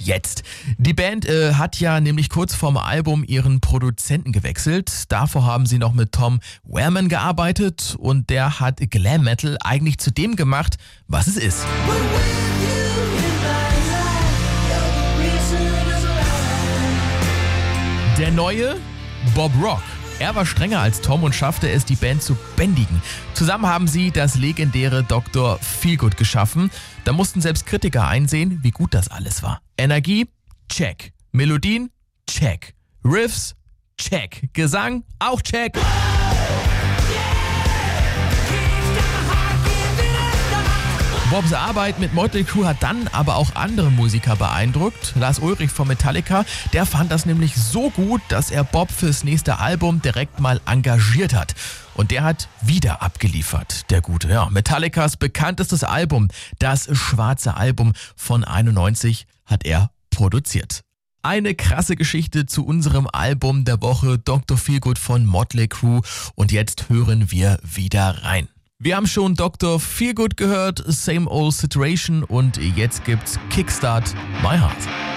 jetzt. Die Band hat ja nämlich kurz vorm Album ihren Produzenten gewechselt. Davor haben sie noch mit Tom Werman gearbeitet und der hat Glam Metal eigentlich zu dem gemacht, was es ist. Der neue Bob Rock. Er war strenger als Tom und schaffte es, die Band zu bändigen. Zusammen haben sie das legendäre Dr. Feelgood geschaffen. Da mussten selbst Kritiker einsehen, wie gut das alles war. Energie? Check. Melodien? Check. Riffs? Check. Gesang? Auch check. Bobs Arbeit mit Motley Crue hat dann aber auch andere Musiker beeindruckt. Lars Ulrich von Metallica, der fand das nämlich so gut, dass er Bob fürs nächste Album direkt mal engagiert hat. Und der hat wieder abgeliefert, der Gute. Ja, Metallicas bekanntestes Album, das Schwarze Album von 91, hat er produziert. Eine krasse Geschichte zu unserem Album der Woche, Dr. Feelgood von Motley Crue. Und jetzt hören wir wieder rein. Wir haben schon Dr. Feelgood gehört, Same Old Situation und jetzt gibt's Kickstart My Heart.